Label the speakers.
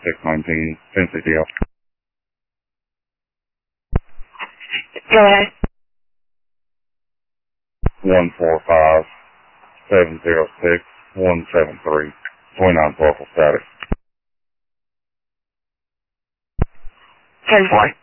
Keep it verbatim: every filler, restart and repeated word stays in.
Speaker 1: six nineteen, Tennessee D L.
Speaker 2: Go ahead.
Speaker 1: one four five, seven zero six, one seven three, twenty-nine Buffalo status.
Speaker 2: ten four.